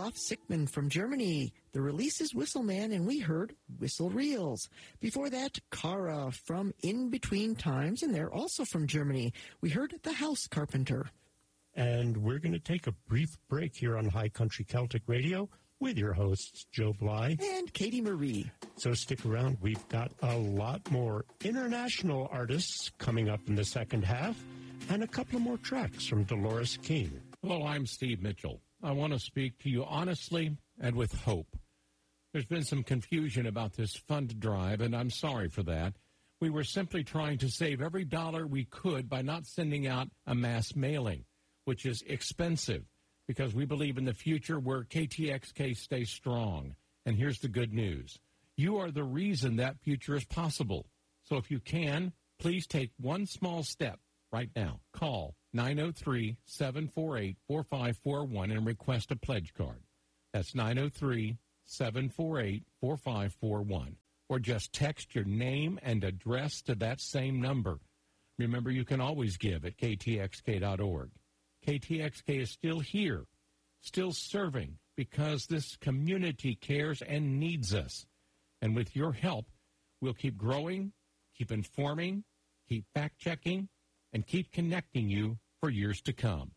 Olaf Sickman from Germany. The release is Whistleman, and we heard Whistle Reels. Before that, Kara from In Between Times, and they're also from Germany. We heard The House Carpenter. And we're going to take a brief break here on High Country Celtic Radio with your hosts, Joe Bly and Katie Marie. So stick around. We've got a lot more international artists coming up in the second half and a couple of more tracks from Dolores King. Hello, I'm Steve Mitchell. I want to speak to you honestly and with hope. There's been some confusion about this fund drive, and I'm sorry for that. We were simply trying to save every dollar we could by not sending out a mass mailing, which is expensive, because we believe in the future where KTXK stays strong. And here's the good news. You are the reason that future is possible. So if you can, please take one small step right now. Call 903-748-4541 and request a pledge card. That's 903-748-4541. Or just text your name and address to that same number. Remember, you can always give at ktxk.org. KTXK is still here, still serving, because this community cares and needs us. And with your help, we'll keep growing, keep informing, keep fact-checking, and keep connecting you for years to come.